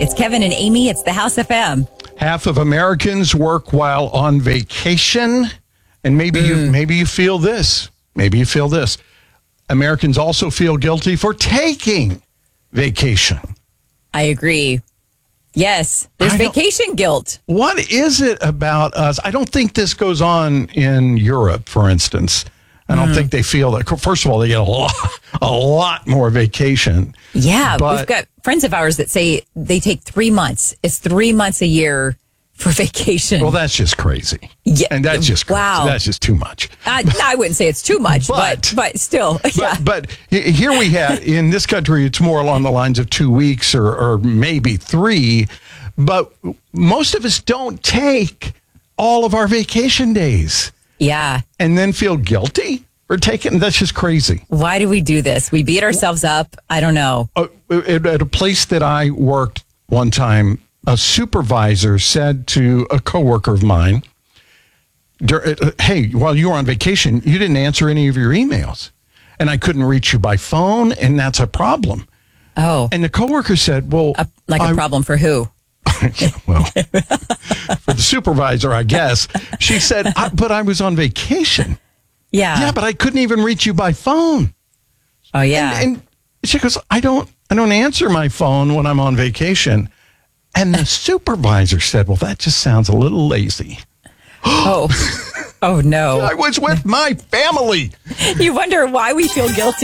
It's Kevin and Amy. It's the House FM. Half of Americans work while on vacation. And maybe you feel this. Maybe you feel this. Americans also feel guilty for taking vacation. I agree. Yes, there's vacation guilt. What is it about us? I don't think this goes on in Europe, for instance. I don't think they feel that. First of all, they get a lot more vacation. Yeah, we've got friends of ours that say they take 3 months. It's 3 months a year for vacation. Well, that's just crazy. Yeah, and that's just crazy. Wow. That's just too much. I wouldn't say it's too much, but still. Yeah. But here we have, in this country, it's more along the lines of 2 weeks or maybe 3. But most of us don't take all of our vacation days. Yeah. And then feel guilty for taking. That's just crazy. Why do we do this? We beat ourselves up. I don't know. At a place that I worked one time, a supervisor said to a coworker of mine, hey, while you were on vacation, you didn't answer any of your emails. And I couldn't reach you by phone, and that's a problem. Oh. And the coworker said, well... a problem for who? Well, for the supervisor, I guess. She said, but I was on vacation. Yeah. Yeah, but I couldn't even reach you by phone. Oh, yeah. And she goes, I don't answer my phone when I'm on vacation. And the supervisor said, well, that just sounds a little lazy. Oh no. I was with my family. You wonder why we feel guilty.